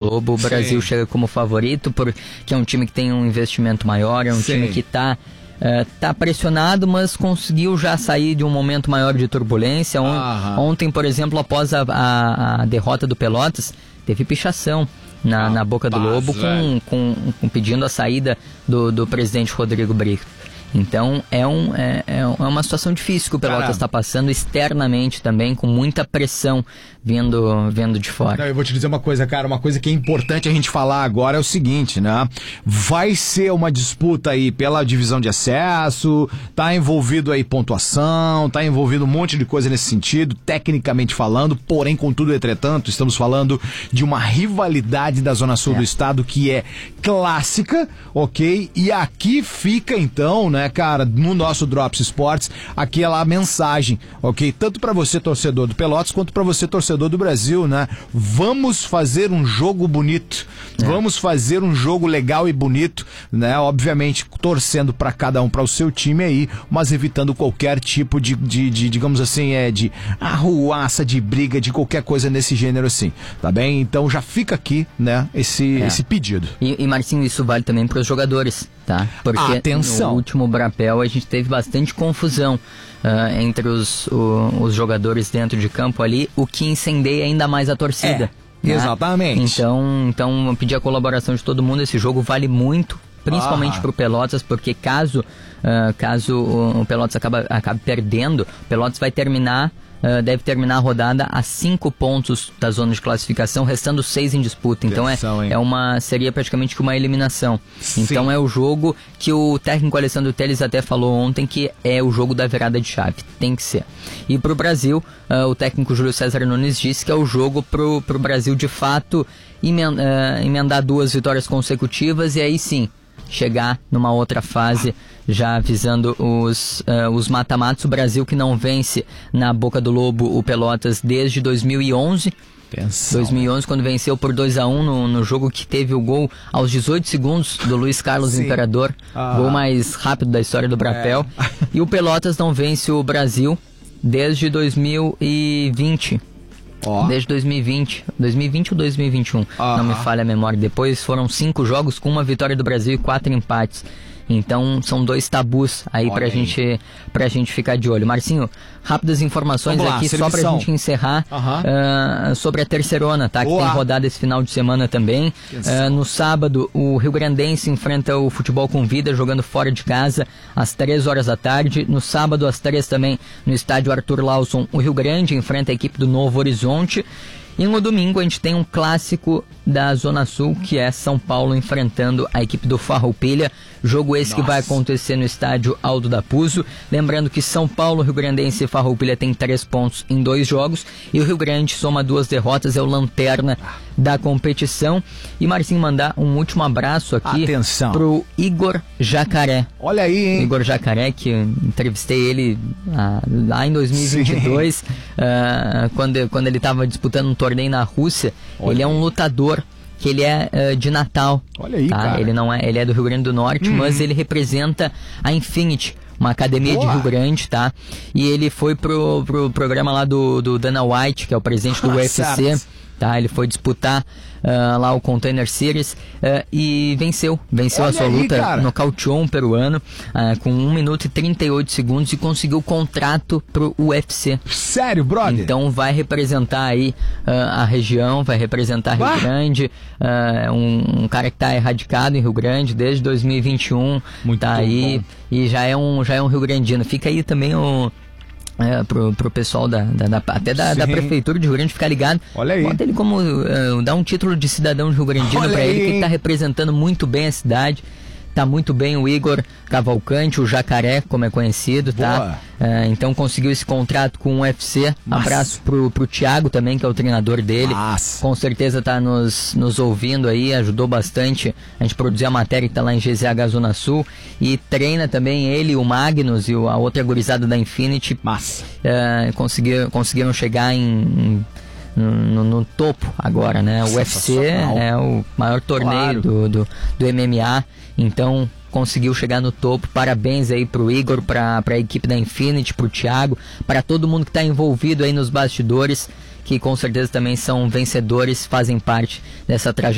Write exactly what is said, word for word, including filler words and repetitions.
Lobo, o Sim. Brasil chega como favorito, porque é um time que tem um investimento maior, é um Sim. time que está uh, tá pressionado, mas conseguiu já sair de um momento maior de turbulência. On- ontem, por exemplo, após a, a, a derrota do Pelotas, teve pichação na, ah, na boca do Lobo, com, com, com pedindo a saída do, do presidente Rodrigo Brito. Então é, um, é, é uma situação difícil que o Pelotas está passando externamente também, com muita pressão vindo, vindo de fora. Não, eu vou te dizer uma coisa, cara, uma coisa que é importante a gente falar agora é o seguinte, né? Vai ser uma disputa aí pela divisão de acesso, tá envolvido aí pontuação, tá envolvido um monte de coisa nesse sentido, tecnicamente falando, porém, contudo, entretanto, estamos falando de uma rivalidade da Zona Sul é. do estado que é clássica, ok? E aqui fica então, né, cara, no nosso Drops Sports, aquela mensagem, ok? Tanto para você, torcedor do Pelotas, quanto para você, torcedor do Brasil, né? Vamos fazer um jogo bonito, é. vamos fazer um jogo legal e bonito, né? Obviamente, torcendo para cada um, para o seu time aí, mas evitando qualquer tipo de, de, de digamos assim, é de arruaça, de briga, de qualquer coisa nesse gênero assim, tá bem? Então já fica aqui, né, esse, é. esse pedido. E, e Marcinho, isso vale também para os jogadores, tá? Porque Atenção. No último Brapel a gente teve bastante confusão uh, entre os, o, os jogadores dentro de campo ali, o que incendeia ainda mais a torcida. É, né? Exatamente. Então, então eu pedi a colaboração de todo mundo. Esse jogo vale muito, principalmente ah. para o Pelotas, porque caso, uh, caso o, o Pelotas acabe, acabe perdendo, o Pelotas vai terminar Uh, deve terminar a rodada a cinco pontos da zona de classificação, restando seis em disputa. Então Atenção, é, é uma, seria praticamente que uma eliminação. Sim. Então é o jogo que o técnico Alessandro Telles até falou ontem que é o jogo da virada de chave. Tem que ser. E pro Brasil, uh, o técnico Júlio César Nunes disse que é o jogo pro, pro Brasil de fato emend, uh, emendar duas vitórias consecutivas e aí sim chegar numa outra fase, já visando os, uh, os mata-matas. O Brasil que não vence na Boca do Lobo o Pelotas desde dois mil e onze. Pensão. dois mil e onze, quando venceu por dois a um no, no jogo que teve o gol aos dezoito segundos do Luiz Carlos Sim. Imperador, ah. gol mais rápido da história do Brapel. É. E o Pelotas não vence o Brasil desde dois mil e vinte. Oh. Desde dois mil e vinte, dois mil e vinte ou dois mil e vinte e um, uh-huh. não me falha a memória. Depois foram cinco jogos com uma vitória do Brasil e quatro empates. Então são dois tabus aí Olha pra aí. gente pra gente ficar de olho. Marcinho, rápidas informações lá, aqui servição. Só pra gente encerrar uh-huh. uh, sobre a Terceirona, tá? Boa. Que tem rodada esse final de semana também. Uh, no sábado, o Rio Grandense enfrenta o Futebol com Vida, jogando fora de casa, às três horas da tarde. No sábado, às três também, no estádio Arthur Lawson, o Rio Grande enfrenta a equipe do Novo Horizonte. E no domingo a gente tem um clássico da Zona Sul, que é São Paulo enfrentando a equipe do Farroupilha. Jogo esse Nossa. que vai acontecer no estádio Aldo da Puzo. Lembrando que São Paulo, Rio Grandense e Farroupilha tem três pontos em dois jogos. E o Rio Grande soma duas derrotas, é o lanterna da competição. E Marcinho, mandar um último abraço aqui Atenção. pro Igor Jacaré. Olha aí, hein? Igor Jacaré, que eu entrevistei ele ah, lá em dois mil e vinte e dois, uh, quando, quando ele estava disputando um torneio na Rússia. Olha ele é um lutador, que ele é uh, de Natal. Olha aí, tá? cara. Ele, não é, ele é do Rio Grande do Norte, uhum. mas ele representa a Infinity, uma academia Boa. de Rio Grande, tá? E ele foi pro, pro programa lá do, do Dana White, que é o presidente do U F C. Certo. Tá, ele foi disputar uh, lá o Container Series uh, e venceu. Venceu Olha a sua aí, luta, cara. nocauteou um peruano uh, com um minuto e trinta e oito segundos e conseguiu contrato pro U F C. Sério, brother? Então vai representar aí uh, a região, vai representar Rio bah. Grande, uh, um, um cara que tá erradicado em Rio Grande desde dois mil e vinte e um. Muito tá aí bom. E já é um, já é um Rio Grandino. Fica aí também o... É, pro, pro pessoal da, da, da, até da, da prefeitura de Rio Grande ficar ligado. Olha aí. Bota ele como, uh, dá um título de cidadão de Rio Grandino pra ele, que ele tá representando muito bem a cidade. Tá muito bem o Igor Cavalcante, o Jacaré, como é conhecido, tá? Uh, então conseguiu esse contrato com o U F C. Nossa. Abraço pro, pro Thiago também, que é o treinador dele. Nossa. Com certeza tá nos, nos ouvindo aí, ajudou bastante a gente produzir a matéria que tá lá em G Z H Zona Sul. E treina também ele, o Magnus e a outra gurizada da Infinity. Massa. Uh, conseguiram, conseguiram chegar em... No, no topo agora, né? O U F C é o maior torneio claro. do, do, do M M A, então conseguiu chegar no topo. Parabéns aí pro Igor, pra, pra equipe da Infinity, pro Thiago, para todo mundo que tá envolvido aí nos bastidores, que com certeza também são vencedores, fazem parte dessa trajetória.